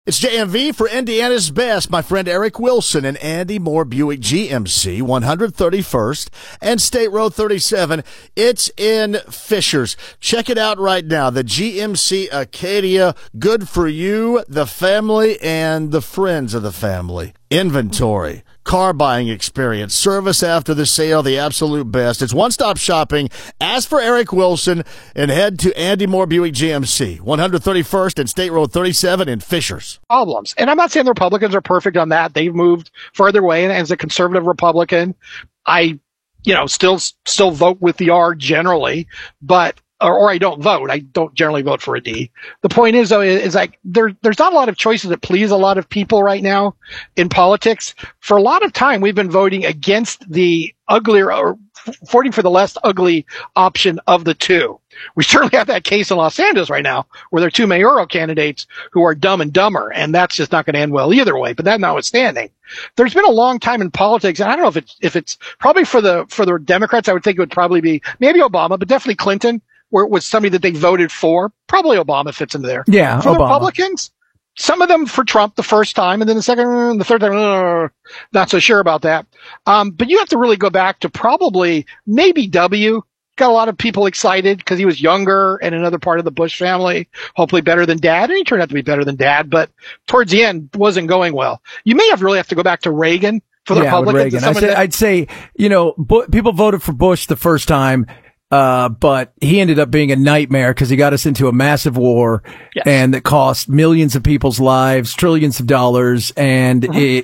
It's JMV for Indiana's best. My friend Eric Wilson and Andy Moore Buick GMC, 131st and State Road 37. It's in Fishers. Check it out right now. The GMC Acadia, good for you, the family, and the friends of the family. Inventory, car buying experience, service after the sale, the absolute best. It's one-stop shopping. Ask for Eric Wilson and head to Andy Moore Buick GMC, 131st and State Road 37 in Fishers. Problems. And I'm not saying the Republicans are perfect on that. They've moved further away. And as a conservative Republican, I, still vote with the R generally, but or I don't vote. I don't generally vote for a D. The point is, though, is like there's not a lot of choices that please a lot of people right now in politics. For a lot of time, we've been voting against the uglier or voting for the less ugly option of the two. We certainly have that case in Los Angeles right now where there are two mayoral candidates who are dumb and dumber, and that's just not going to end well either way. But that notwithstanding, there's been a long time in politics, and I don't know if it's probably for the Democrats. I would think it would probably be maybe Obama, but definitely Clinton, where it was somebody that they voted for. Probably Obama fits into there. Yeah, for Obama. The Republicans, some of them for Trump the first time, and then the third time, not so sure about that. But you have to really go back to probably maybe W. Got a lot of people excited because he was younger and another part of the Bush family, hopefully better than Dad. And he turned out to be better than Dad, but towards the end wasn't going well. You may really have to go back to Reagan for the Republicans. I'd say, people voted for Bush the first time. But he ended up being a nightmare because he got us into a massive war, yes, and that cost millions of people's lives, trillions of dollars. And,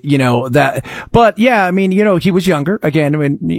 but yeah, he was younger again.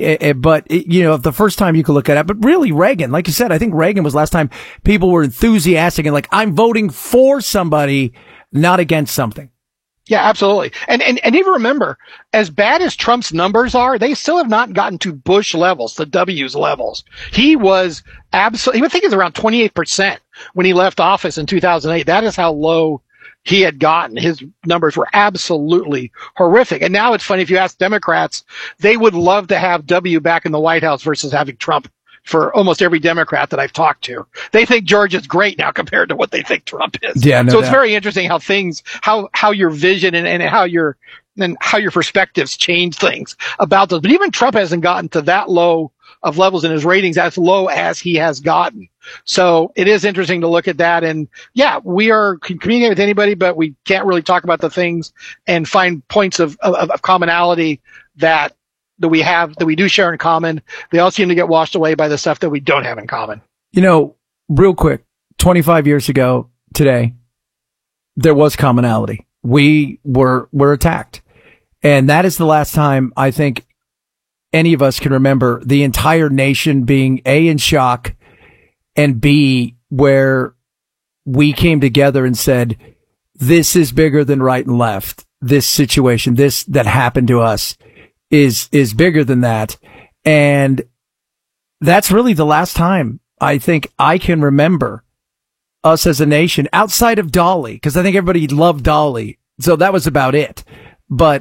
The first time you could look at it, but really Reagan, like you said, I think Reagan was last time people were enthusiastic and like, I'm voting for somebody, not against something. Yeah, absolutely. And even remember, as bad as Trump's numbers are, they still have not gotten to Bush levels, the W's levels. He was absolutely, I think it was around 28% when he left office in 2008. That is how low he had gotten. His numbers were absolutely horrific. And now it's funny, if you ask Democrats, they would love to have W back in the White House versus having Trump. For almost every Democrat that I've talked to, they think George is great now compared to what they think Trump is. Yeah, no so it's doubt. Very interesting how your vision and how your perspectives change things about those. But even Trump hasn't gotten to that low of levels in his ratings, as low as he has gotten. So it is interesting to look at that. And yeah, we can communicate with anybody, but we can't really talk about the things and find points of commonality that we do share in common. They all seem to get washed away by the stuff that we don't have in common. Real quick, 25 years ago today, there was commonality. We were attacked. And that is the last time I think any of us can remember the entire nation being A, in shock, and B, where we came together and said, this is bigger than right and left. This situation, this that happened to us is bigger than that. And that's really the last time I think I can remember us as a nation outside of Dolly, because I think everybody loved Dolly. So that was about it. But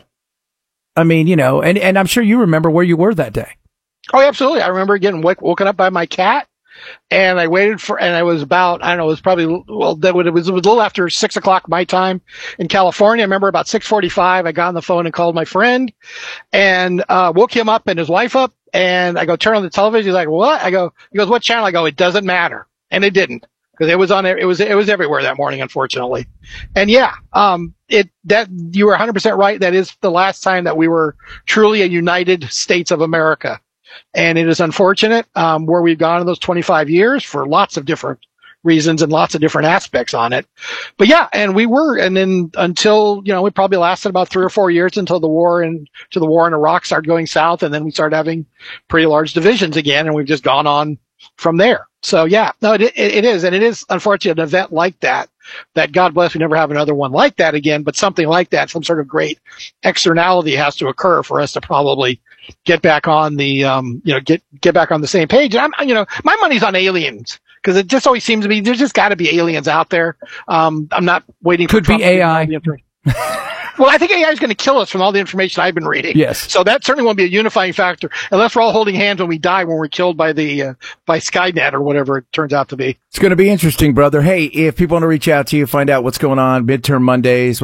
and I'm sure you remember where you were that day. Oh, absolutely. I remember getting woken up by my cat. And I waited and I was about, I don't know, it was probably, it was a little after 6 o'clock my time in California. I remember about 6:45, I got on the phone and called my friend and, woke him up and his wife up. And I go, turn on the television. He's like, what? He goes, what channel? I go, it doesn't matter. And it didn't, because it was everywhere that morning, unfortunately. And yeah, you were 100% right. That is the last time that we were truly a United States of America. And it is unfortunate where we've gone in those 25 years for lots of different reasons and lots of different aspects on it. But yeah, and then until, it probably lasted about 3 or 4 years until the war in Iraq started going south. And then we started having pretty large divisions again. And we've just gone on from there. So yeah, no, it is. And it is unfortunate, an event like that God bless, we never have another one like that again, but something like that, some sort of great externality has to occur for us to probably get back on the, get back on the same page. And my money's on aliens, because it just always seems to be, there's just got to be aliens out there. I'm not waiting for Trump. Could be AI. Well, I think AI is going to kill us from all the information I've been reading. Yes. So that certainly won't be a unifying factor, unless we're all holding hands when we die, when we're killed by by Skynet or whatever it turns out to be. It's going to be interesting, brother. Hey, if people want to reach out to you, find out what's going on, midterm Mondays,